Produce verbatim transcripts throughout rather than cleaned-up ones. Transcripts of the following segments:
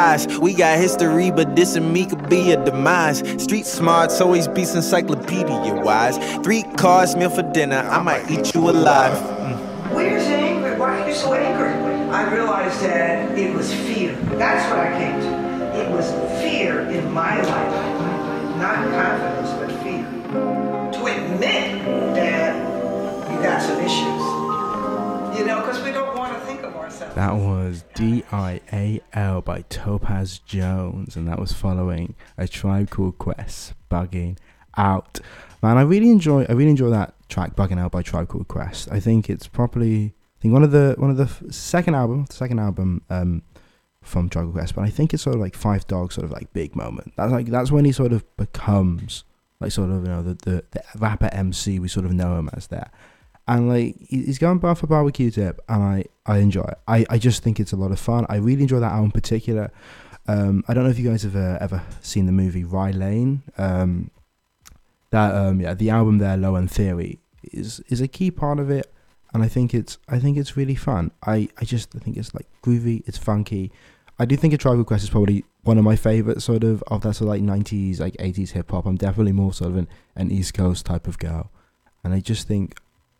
We got history, but this and me could be a demise. Street smarts always beats encyclopedia wise. Three cars, meal for dinner, I might eat you alive. Mm. Why are you so angry? Why are you so angry? I realized that it was fear. That's what I came to. It was fear in my life. Not confidence, but fear. To admit that you got some issues. You know, because we don't want to think of ourselves. That was D I A L by Topaz Jones, and that was following A Tribe Called Quest, Bugging Out. Man, I really enjoy I really enjoy that track, Bugging Out by Tribe Called Quest. I think it's probably I think one of the one of the f- second album, the second album um, from Tribe Called Quest, but I think it's sort of like Five Dog's sort of like big moment. That's like that's when he sort of becomes like sort of you know the the, the rapper M C we sort of know him as there. And like he's going bar for barbecue tip, and I, I enjoy it. I, I just think it's a lot of fun. I really enjoy that album in particular. Um, I don't know if you guys have uh, ever seen the movie Rye Lane. Um, that um, yeah, the album there, Low End Theory, is is a key part of it, and I think it's I think it's really fun. I, I just I think it's like groovy, it's funky. I do think A Tribe Called Quest is probably one of my favorite sort of of that sort of like nineties, like eighties hip hop. I'm definitely more sort of an, an East Coast type of girl, and I just think.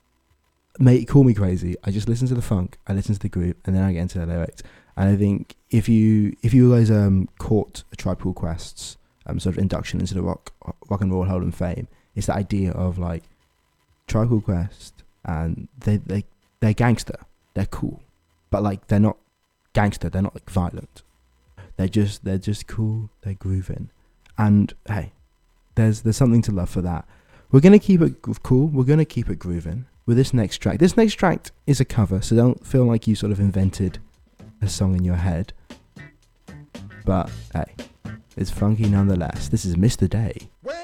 Mate, call me crazy. I just listen to the funk, I listen to the groove, and then I get into the lyrics. And I think if you if you guys um caught a Tribe Called Quest's um sort of induction into the rock rock and roll hall of fame, it's the idea of like Tribe Called Quest, and they they they're gangster, they're cool, but like they're not gangster, they're not like violent. They're just they're just cool, they're grooving, and hey, there's there's something to love for that. We're gonna keep it cool. We're gonna keep it grooving. With this next track. This next track is a cover, so don't feel like you sort of invented a song in your head. But, hey, it's funky nonetheless. This is Mister Day. Well,